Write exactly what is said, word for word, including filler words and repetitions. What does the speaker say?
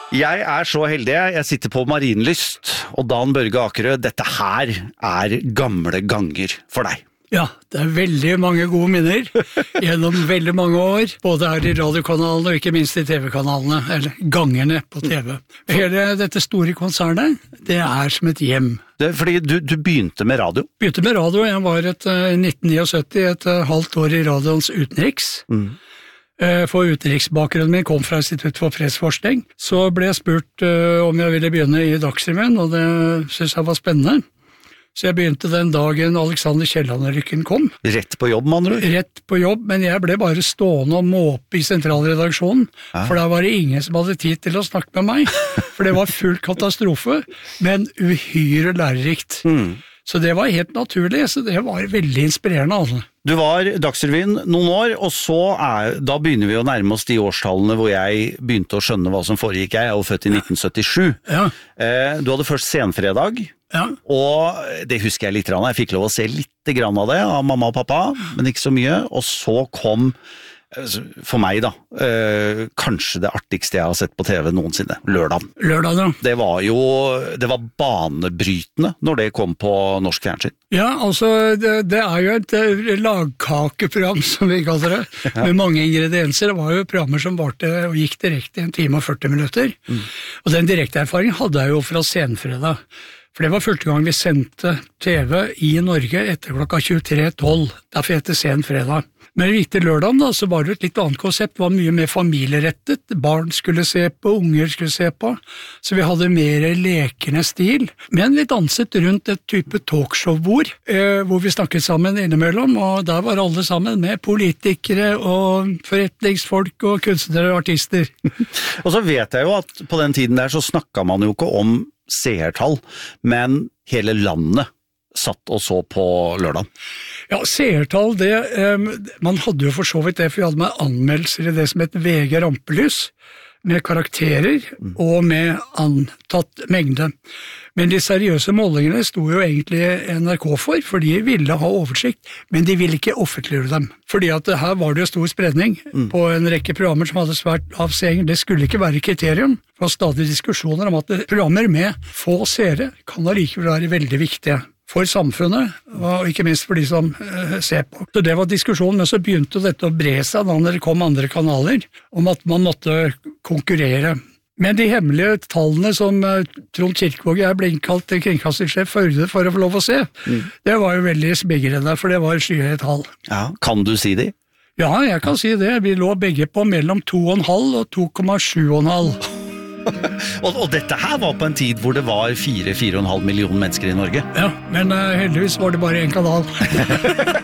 Jeg er så heldig, jeg sitter på Marienlyst, og Dan Børge Akerø, dette her er gamle ganger for deg. Ja, det er veldig mange gode minner gjennom veldig mange år, både her i radiokanalene og ikke minst i T V-kanalene, eller gangerne på T V. Hele dette store konsernet, det er som et hjem. Det er fordi du, du begynte med radio? Begynte med radio, jeg var et, i nitten syttini et halvt år i radioens utenriks. Mm. For utenriksbakgrunnen min kom fra Institutt for Fredsforskning. Så ble jeg spurt uh, om jeg ville begynne i Dagsrevyen, og det synes jeg var spennende. Så jeg begynte den dagen Alexander Kielland-ulykken kom. Rett på jobb, mann du? Rett på jobb, men jeg ble bare stående og måpe i sentralredaksjonen, ja. For da var det ingen som hadde tid til å snakke med meg, for det var full katastrofe, men uhyre lærerikt. Mm. Så det var helt naturlig, så det var veldig inspirerende, altså. Du var Dagsrevyen noen år, og så er, da begynner vi å nærme oss de årstallene hvor jeg begynte å skjønne hva som foregikk. Jeg er jo født i nitten syttisju. Ja. Du hadde først Senfredag, ja. Og det husker jeg litt. Jeg fikk lov å se litt grann av det av mamma og pappa, men ikke så mye. Og så kom, for meg da, kanskje det artigste jeg har sett på T V noensinne, Lørdagen. Lørdagen, ja. Det var jo, det var banebrytende når det kom på norsk fjernsyn. Ja, altså, det, det er jo et lagkakeprogram, som vi kaller det, ja. Med mange ingredienser. Det var jo programmer som varte og gikk direkte i en time og førti minutter. Mm. Og den direkte erfaringen hadde jeg jo fra Senfredag. For det var første gang vi sendte T V i Norge etter klokka tjuetre tolv, derfor heter det Senfredag. Men riktig lørdagen da, så var det et litt annet konsept, det var mye mer familierettet, barn skulle se på, unger skulle se på, så vi hadde mer lekende stil, men vi danset rundt et type talkshow-bord, eh, hvor vi snakket sammen innimellom, og der var alle sammen med politikere og forretningsfolk og kunstnere og artister. Og så vet jeg jo at på den tiden der så snakket man jo ikke om seertall, men hele landet satt og så på lørdagen. Ja, seertall, det, eh, man hadde jo for så vidt det, for vi hadde med anmeldelser i det som het V G Rampelys, med karakterer og med antatt mengde. Men de seriøse målingene sto jo egentlig N R K for, for de ville ha oversikt, men de ville ikke offentliggjøre dem. Fordi at her var det jo stor spredning mm. på en rekke programmer som hadde svært avseende. Det skulle ikke være kriterium. Det var stadig diskusjoner om at programmer med få seere kan allikevel være veldig viktige for samfunnet, og ikke minst for de som uh, ser på. Så det var diskusjonen, men så begynte dette å bre seg da når det kom andre kanaler, om at man måtte konkurrere. Men de hemmelige tallene som uh, Trond Kirkevåg jeg ble innkalt til kringkastingssjef Førde for å få lov å se, mm. det var jo veldig smigrende, for det var skyhøye tall. Ja, kan du si det? Ja, jeg kan si det. Vi lå begge på mellom to komma fem og to komma sju komma fem. og, og dette her var på en tid hvor det var fire til fire komma fem millioner mennesker i Norge. Ja, men uh, heldigvis var det bare en kanal.